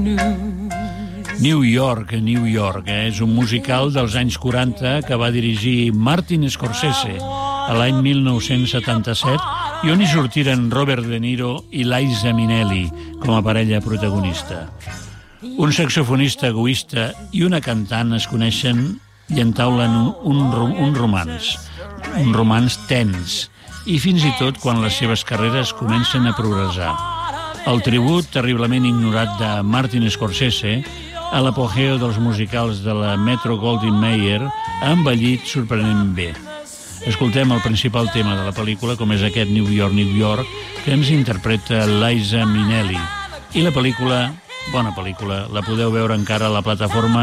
New York, New York, és un musical dels anys 40 que va dirigir Martin Scorsese a l'any 1977 i on hi sortiren Robert De Niro i Liza Minnelli com a parella protagonista. Un saxofonista egoista i una cantant es coneixen i entaulen un romanç tens, i fins i tot quan les seves carreres comencen a progressar. El tribut terriblement ignorat de Martin Scorsese a l'apogeu dels musicals de la Metro-Goldwyn-Mayer ha envellit sorprenentment bé. Escoltem el principal tema de la pel·lícula, com és aquest New York, New York, que ens interpreta Liza Minnelli. I la pel·lícula, bona pel·lícula, la podeu veure encara a la plataforma